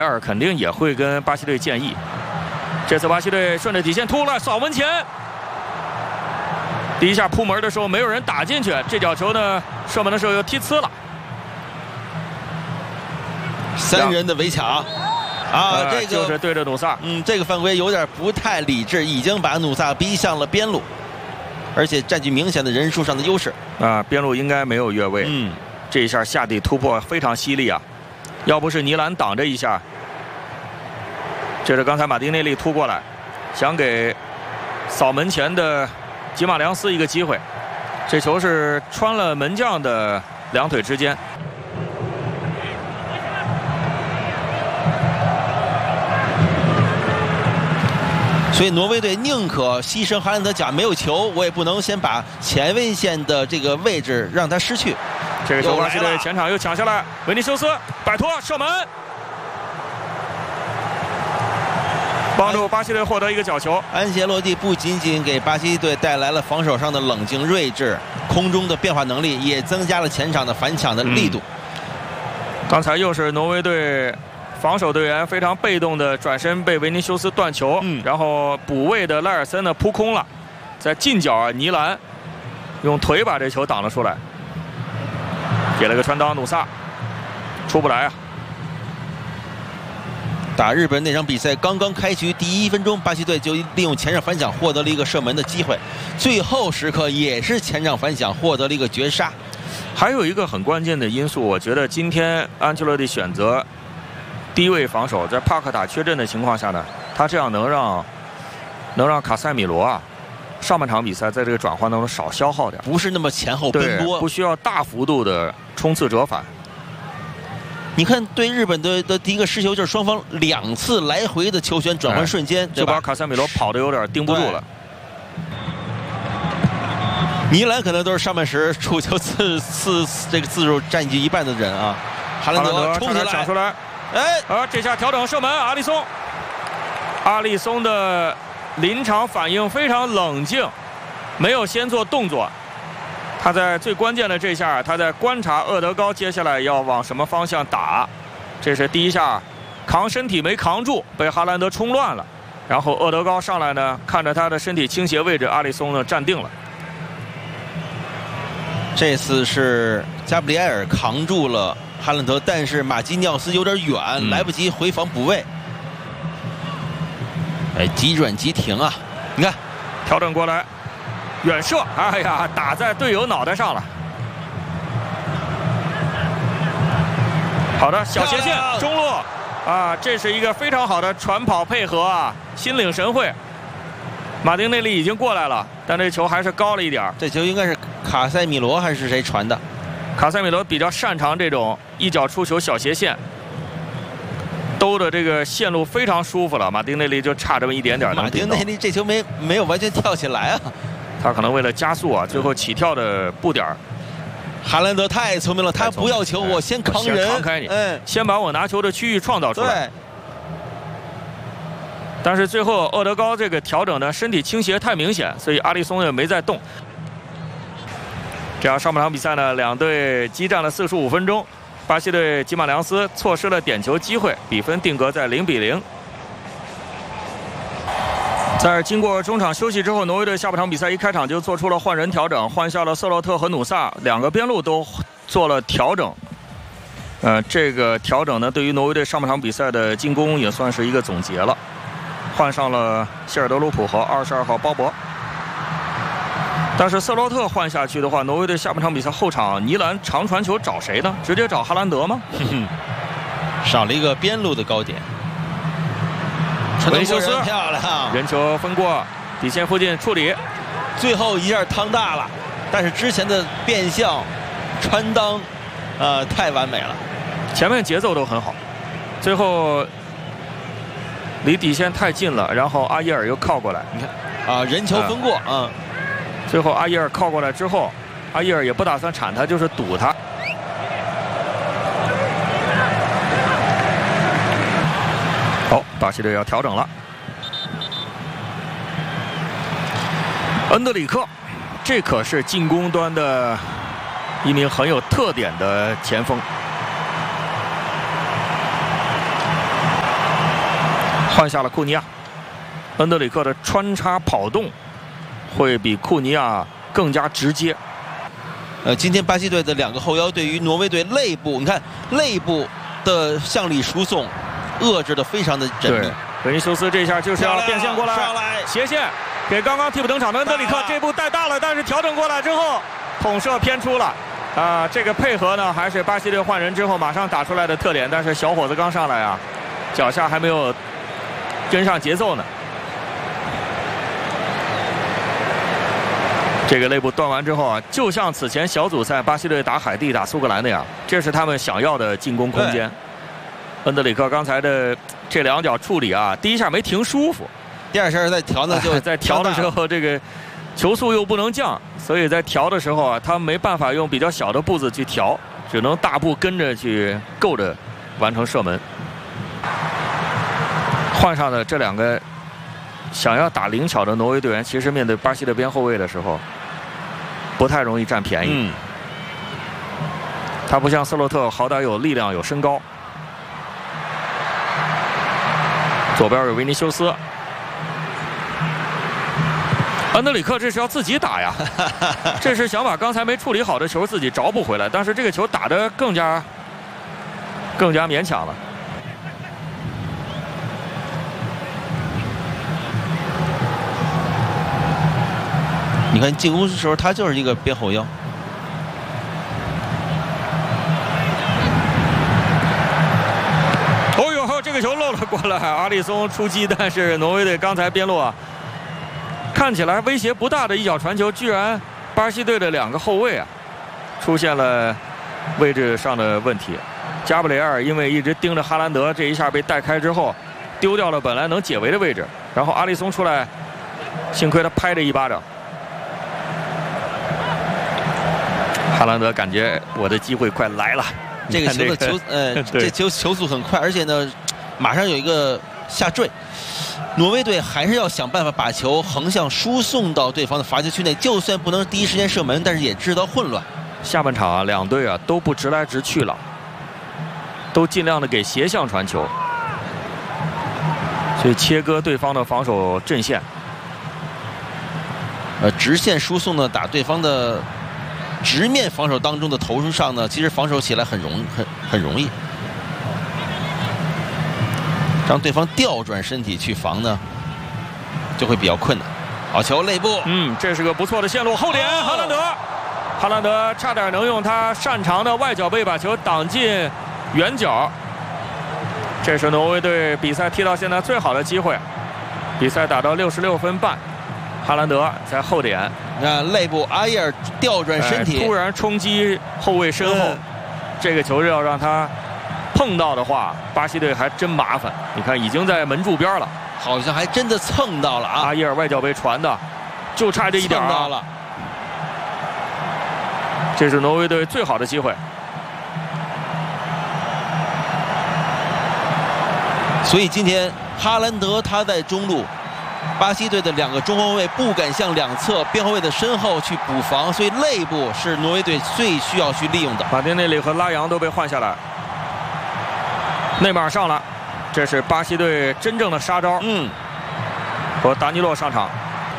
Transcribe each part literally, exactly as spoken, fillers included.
尔肯定也会跟巴西队建议。这次巴西队顺着底线突了，扫门前。第一下扑门的时候没有人打进去，这脚球呢射门的时候又踢呲了。 三人的围抢。 啊，这个就是对着努萨， 嗯，这个犯规有点不太理智，已经把努萨逼向了边路，而且占据明显的人数上的优势。 啊，边路应该没有越位。 嗯， 这一下下底突破非常犀利啊！要不是尼兰挡这一下，这是刚才马丁内利突过来，想给扫门前的吉马良斯一个机会。这球是穿了门将的两腿之间。 所以挪威队宁可牺牲哈兰德脚没有球，我也不能先把前卫线的这个位置让他失去。 这个球巴西队前场又抢下来，维尼修斯摆脱射门，帮助巴西队获得一个角球。 安切洛蒂不仅仅给巴西队带来了防守上的冷静睿智，空中的变化能力，也增加了前场的反抢的力度。 嗯、刚才又是挪威队。 防守队员非常被动的转身被维尼修斯断球，嗯、然后补位的赖尔森呢扑空了，在近角啊尼兰用腿把这球挡了出来，给了个穿裆，努萨出不来啊。 打日本那场比赛刚刚开局第一分钟，巴西队就利用前场反抢获得了一个射门的机会，最后时刻也是前场反抢获得了一个绝杀。 还有一个很关键的因素，我觉得今天安切洛蒂选择。 低位防守，在帕克塔缺阵的情况下呢，他这样能让能让卡塞米罗啊，上半场比赛在这个转换当中少消耗点， 不是那么前后奔波， 不需要大幅度的冲刺折返。 你看，对日本队的第一个失球就是双方两次来回的球权转换瞬间， 就把卡塞米罗跑得有点盯不住了。 尼兰可能都是上半时触球次次这个次数占据一半的人啊，哈兰德冲起来抢出来。 哎，啊，这下调整射门，阿里松，阿里松的临场反应非常冷静，没有先做动作。他在最关键的这下，他在观察厄德高接下来要往什么方向打。这是第一下，扛身体没扛住，被哈兰德冲乱了。然后厄德高上来呢，看着他的身体倾斜位置，阿里松呢站定了。 这次是加布里埃尔扛住了。 哈兰德，但是马基尼奥斯有点远，嗯、来不及回防补位。哎，急转急停啊！你看， 调整过来，远射，哎呀，打在队友脑袋上了。好的，小斜线中路啊，这是一个非常好的传跑配合啊，心领神会。马丁内利已经过来了，但这球还是高了一点。 这球应该是卡塞米罗还是谁传的？ 卡塞米罗比较擅长这种一脚出球小斜线，兜的这个线路非常舒服了。马丁内利就差这么一点点。 马丁内利这球没没有完全跳起来啊， 他可能为了加速啊，最后起跳的步点。 哈兰德太聪明了，他不要球，我先扛人， 扛开你，嗯，先把我拿球的区域创造出来。但是最后厄德高这个调整呢，身体倾斜太明显，所以阿里松也没再动。 这样上半场比赛呢，两队激战了四十五分钟，巴西队吉马良斯错失了点球机会，比分定格在零比零。在经过中场休息之后，挪威队下半场比赛一开场就做出了换人调整，换下了瑟洛特和努萨，两个边路都做了调整。呃，这个调整呢，对于挪威队上半场比赛的进攻也算是一个总结了。换上了希尔德鲁普和二十二号鲍勃。 但是瑟洛特换下去的话，挪威队下半场比赛后场尼兰长传球找谁呢？直接找哈兰德吗？ 哼哼，少了一个边路的高点。 维尼修斯漂亮， 人球分过底线附近处理， 最后一下趟大了，但是之前的变向、穿裆，呃，太完美了。 前面节奏都很好，最后离底线太近了，然后阿耶尔又靠过来，你看啊，人球分过啊。嗯最后阿耶尔靠过来之后，阿耶尔也不打算铲他，就是堵他。好，巴西队要调整了。恩德里克，这可是进攻端的一名很有特点的前锋。 换下了库尼亚。恩德里克的穿插跑动会比库尼亚更加直接。 呃，今天巴西队的两个后腰对于挪威队肋部，你看肋部的向里输送，遏制的非常的缜密。 维尼修斯这下就是要变线过来， 上来斜线给刚刚替补登场的恩德里克，这步带大了，但是调整过来之后，捅射偏出了。啊、呃，这个配合呢，还是巴西队换人之后马上打出来的特点。但是小伙子刚上来啊，脚下还没有跟上节奏呢。这个肋部断完之后啊，就像此前小组赛巴西队打海地、打苏格兰那样，这是他们想要的进攻空间。恩德里克刚才的这两脚处理啊，第一下没停舒服， 第二下在调呢就在调的时候，这个球速又不能降，所以在调的时候啊，他没办法用比较小的步子去调，只能大步跟着去够着完成射门。换上的这两个想要打灵巧的挪威队员，其实面对巴西的边后卫的时候，不太容易占便宜。 嗯， 他不像斯洛特，好歹有力量、有身高。左边有维尼修斯，恩德里克这是要自己打呀，这是想把刚才没处理好的球自己找补回来，但是这个球打得更加更加勉强了。 你看进攻的时候，他就是一个边后腰。 哦呦，这个球漏了过来，阿里松出击，但是挪威队刚才边路啊，看起来威胁不大的一脚传球，居然巴西队的两个后卫啊出现了位置上的问题。加布雷尔因为一直盯着哈兰德，这一下被带开之后，丢掉了本来能解围的位置，然后阿里松出来，幸亏他拍了一巴掌。哈兰德感觉我的机会快来了。 这个球的球，呃，这球球速很快，而且呢，马上有一个下坠。挪威队还是要想办法把球横向输送到对方的罚球区内，就算不能第一时间射门，但是也制造混乱。 下半场啊，两队啊都不直来直去了，都尽量的给斜向传球，所以切割对方的防守阵线。 呃，直线输送呢，打对方的直面防守当中的投入上呢，其实防守起来很容很很容易，让对方调转身体去防呢，就会比较困难。好球，肋部， 嗯，这是个不错的线路，后点，哈兰德，哈兰德差点能用他擅长的外脚背把球挡进远角。这是挪威队比赛踢到现在最好的机会，比赛打到六十六分半，哈兰德在后点。 那肋部阿耶尔调转身体、 哎，突然冲击后卫身后，嗯、这个球要让他碰到的话，巴西队还真麻烦。你看，已经在门柱边了， 好像还真的蹭到了啊！ 阿耶尔外脚背传的，就差这一点、啊、 到了。 这是挪威队最好的机会。 所以今天哈兰德他在中路。巴西队的两个中后卫不敢向两侧边后卫的身后去补防，所以肋部是挪威队最需要去利用的。 马丁内里和拉扬都被换下来，内马尔上了，这是巴西队真正的杀招。 嗯， 和达尼洛上场。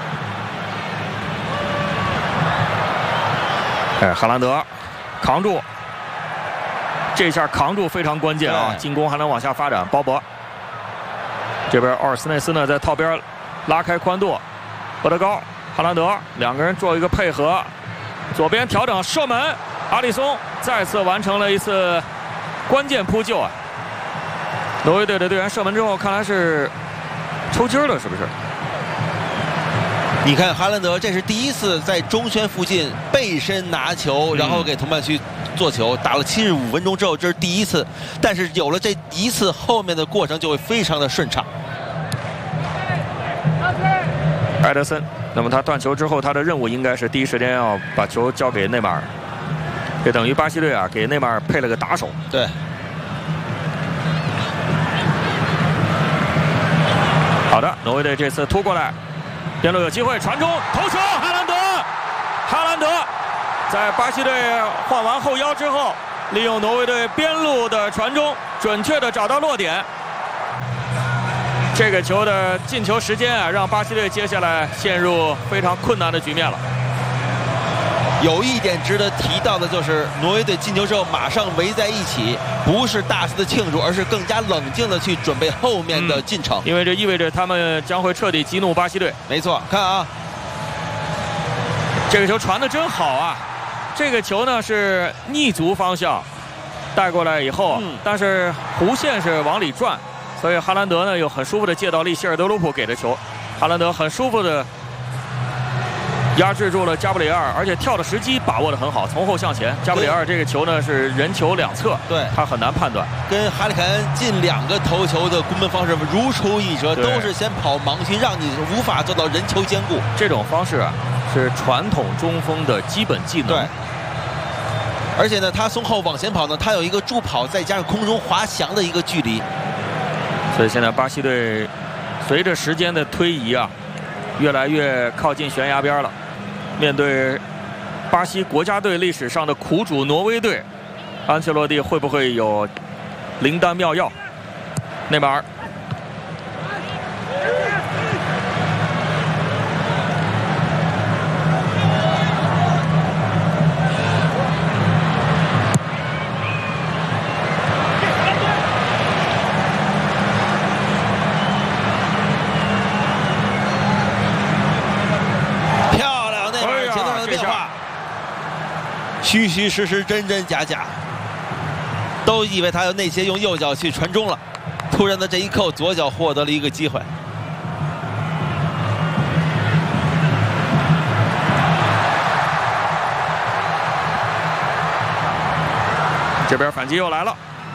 哎，哈兰德扛住，这下扛住非常关键啊，进攻还能往下发展。鲍勃这边奥尔斯内斯呢在套边。拉开宽度，波德高、哈兰德两个人做一个配合，左边调整射门，阿里松再次完成了一次关键扑救啊！挪威队的队员射门之后，看来是抽筋了，是不是？ 你看哈兰德，这是第一次在中圈附近背身拿球，然后给同伴去做球，打了七十五分钟之后，这是第一次。但是有了这一次，后面的过程就会非常的顺畅。 埃德森，那么他断球之后，他的任务应该是第一时间要把球交给内马尔，这等于巴西队啊给内马尔配了个打手。 对。 好的，挪威队这次突过来，边路有机会传中，头球，哈兰德，哈兰德在巴西队换完后腰之后，利用挪威队边路的传中，准确的找到落点。 这个球的进球时间啊，让巴西队接下来陷入非常困难的局面了。 有一点值得提到的就是，挪威队进球之后马上围在一起，不是大肆的庆祝，而是更加冷静的去准备后面的进程。 嗯、因为这意味着他们将会彻底激怒巴西队。 没错，看啊， 这个球传得真好啊！这个球呢是逆足方向带过来以后，嗯、但是弧线是往里转，所以哈兰德呢又很舒服的借到利希尔德鲁普给的球，哈兰德很舒服的压制住了加布里埃尔，而且跳的时机把握的很好，从后向前。加布里埃尔这个球呢是人球两侧， 对他很难判断。 跟哈里凯恩近两个头球的攻门方式如出一辙，都是先跑盲区，让你无法做到人球兼顾。 这种方式啊是传统中锋的基本技能。 对。而且呢，他从后往前跑呢，他有一个助跑，再加上空中滑翔的一个距离。 所以现在巴西队随着时间的推移啊，越来越靠近悬崖边了。面对巴西国家队历史上的苦主挪威队，安切洛蒂会不会有灵丹妙药？内马尔。 虚虚实实，真真假假，都以为他要内切用右脚去传中了，突然的这一扣，左脚获得了一个机会。 这边反击又来了，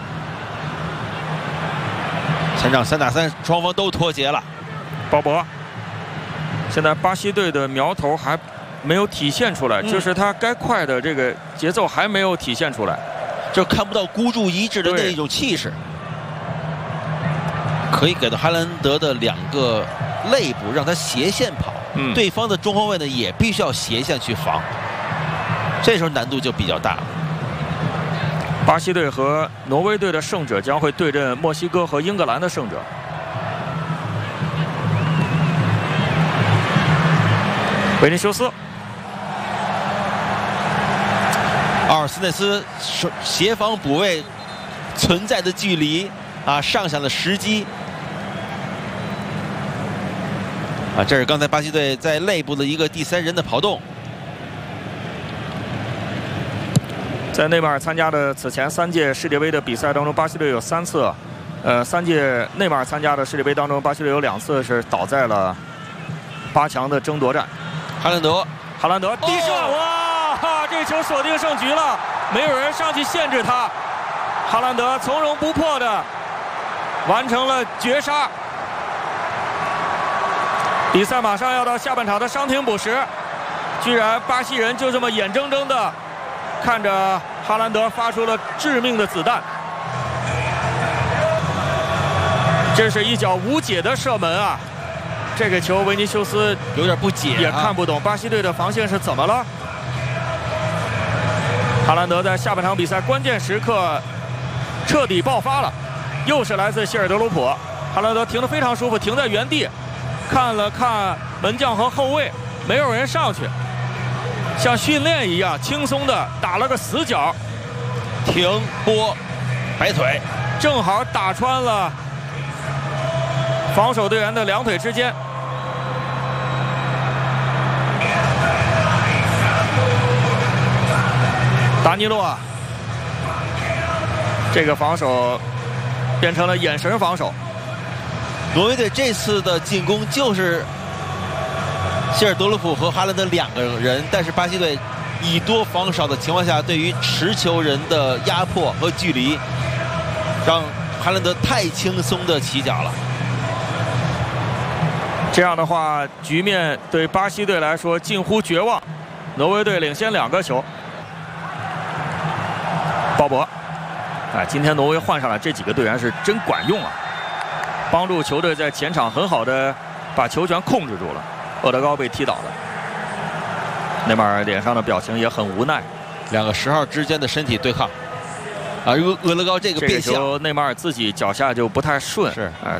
前场三打三，双方都脱节了。 鲍勃，现在巴西队的苗头还没有体现出来，嗯、就是他该快的这个节奏还没有体现出来， 就看不到孤注一掷的那一种气势。可以给到哈兰德的两个肋部，让他斜线跑，嗯、对方的中后卫呢也必须要斜线去防，这时候难度就比较大了。 巴西队和挪威队的胜者将会对阵墨西哥和英格兰的胜者。维尼修斯。 阿尔斯内斯协防补位存在的距离啊，上抢的时机啊，这是刚才巴西队在内部的一个第三人的跑动。 在内马尔参加的此前三届世界杯的比赛当中，巴西队有三次，呃，三届内马尔参加的世界杯当中，巴西队有两次是倒在了八强的争夺战。 哈兰德， 哈兰德低射，哇！这球锁定胜局了，没有人上去限制他。哈兰德从容不迫的完成了绝杀。比赛马上要到下半场的伤停补时，居然巴西人就这么眼睁睁的看着哈兰德发出了致命的子弹。这是一脚无解的射门啊！这个球维尼修斯有点不解、啊， 也看不懂巴西队的防线是怎么了。哈兰德在下半场比赛关键时刻彻底爆发了，又是来自希尔德鲁普。哈兰德停得非常舒服，停在原地，看了看门将和后卫，没有人上去，像训练一样轻松的打了个死角， 停拨摆腿， 正好打穿了防守队员的两腿之间。达尼洛，这个防守变成了眼神防守。 挪威队这次的进攻就是希尔德鲁普和哈兰德两个人，但是巴西队以多防少的情况下，对于持球人的压迫和距离，让哈兰德太轻松的起脚了。 这样的话，局面对巴西队来说近乎绝望。挪威队领先两个球。鲍勃，哎，今天挪威换上来这几个队员是真管用啊，帮助球队在前场很好的把球权控制住了。厄德高被踢倒了，内马尔脸上的表情也很无奈。 两个十号之间的身体对抗，啊，厄厄德高这个变向， 内马尔自己脚下就不太顺， 是， 哎。